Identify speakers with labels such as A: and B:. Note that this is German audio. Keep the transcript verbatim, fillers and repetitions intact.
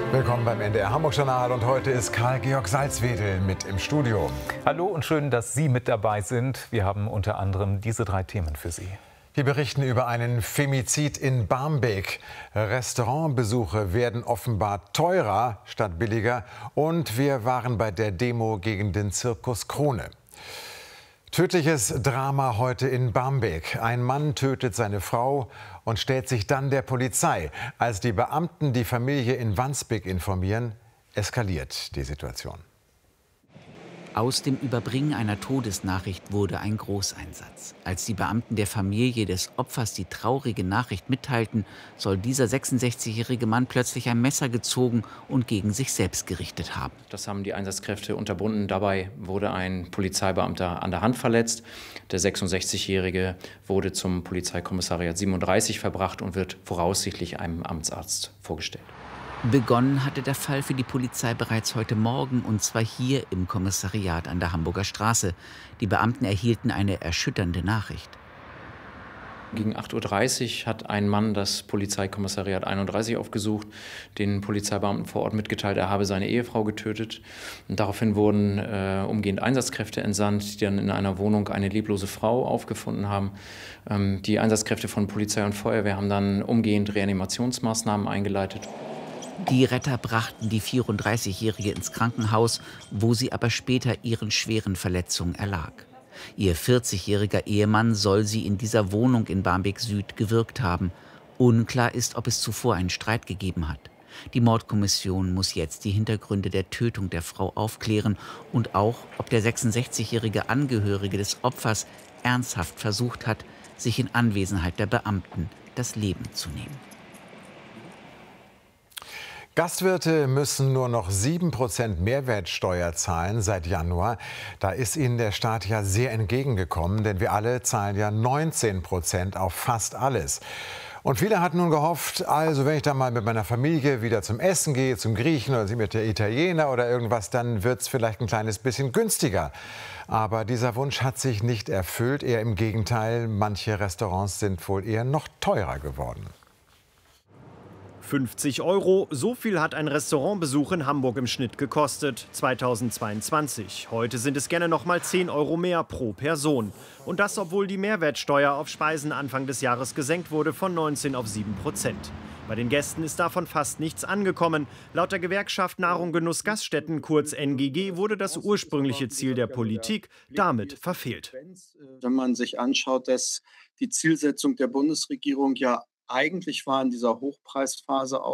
A: Willkommen beim N D R Hamburg Journal und heute ist Karl-Georg Salzwedel mit im Studio.
B: Hallo und schön, dass Sie mit dabei sind. Wir haben unter anderem diese drei Themen für Sie.
A: Wir berichten über einen Femizid in Barmbek. Restaurantbesuche werden offenbar teurer statt billiger. Und wir waren bei der Demo gegen den Zirkus Krone. Tödliches Drama heute in Barmbek. Ein Mann tötet seine Frau und stellt sich dann der Polizei. Als die Beamten die Familie in Wandsbek informieren, eskaliert die Situation.
C: Aus dem Überbringen einer Todesnachricht wurde ein Großeinsatz. Als die Beamten der Familie des Opfers die traurige Nachricht mitteilten, soll dieser sechsundsechzigjährige Mann plötzlich ein Messer gezogen und gegen sich selbst gerichtet haben.
D: Das haben die Einsatzkräfte unterbunden. Dabei wurde ein Polizeibeamter an der Hand verletzt. Der sechsundsechzigjährige wurde zum Polizeikommissariat siebenunddreißig verbracht und wird voraussichtlich einem Amtsarzt vorgestellt.
C: Begonnen hatte der Fall für die Polizei bereits heute Morgen, und zwar hier im Kommissariat an der Hamburger Straße. Die Beamten erhielten eine erschütternde Nachricht.
D: Gegen acht Uhr dreißig hat ein Mann das Polizeikommissariat einunddreißig aufgesucht, den Polizeibeamten vor Ort mitgeteilt, er habe seine Ehefrau getötet. Und daraufhin wurden äh, umgehend Einsatzkräfte entsandt, die dann in einer Wohnung eine leblose Frau aufgefunden haben. Ähm, die Einsatzkräfte von Polizei und Feuerwehr haben dann umgehend Reanimationsmaßnahmen eingeleitet.
C: Die Retter brachten die vierunddreißigjährige ins Krankenhaus, wo sie aber später ihren schweren Verletzungen erlag. Ihr vierzigjähriger Ehemann soll sie in dieser Wohnung in Barmbek Süd gewürgt haben. Unklar ist, ob es zuvor einen Streit gegeben hat. Die Mordkommission muss jetzt die Hintergründe der Tötung der Frau aufklären und auch, ob der sechsundsechzigjährige Angehörige des Opfers ernsthaft versucht hat, sich in Anwesenheit der Beamten das Leben zu nehmen.
A: Gastwirte müssen nur noch sieben Prozent Mehrwertsteuer zahlen seit Januar. Da ist ihnen der Staat ja sehr entgegengekommen, denn wir alle zahlen ja neunzehn Prozent auf fast alles. Und viele hatten nun gehofft, also wenn ich dann mal mit meiner Familie wieder zum Essen gehe, zum Griechen oder mit der Italiener oder irgendwas, dann wird es vielleicht ein kleines bisschen günstiger. Aber dieser Wunsch hat sich nicht erfüllt, eher im Gegenteil, manche Restaurants sind wohl eher noch teurer geworden.
E: fünfzig Euro, so viel hat ein Restaurantbesuch in Hamburg im Schnitt gekostet, zweitausendzweiundzwanzig. Heute sind es gerne noch mal zehn Euro mehr pro Person. Und das, obwohl die Mehrwertsteuer auf Speisen Anfang des Jahres gesenkt wurde von neunzehn auf sieben Prozent. Bei den Gästen ist davon fast nichts angekommen. Laut der Gewerkschaft Nahrung Genuss Gaststätten, kurz N G G, wurde das ursprüngliche Ziel der Politik damit verfehlt.
F: Wenn man sich anschaut, dass die Zielsetzung der Bundesregierung ja eigentlich war in dieser Hochpreisphase auch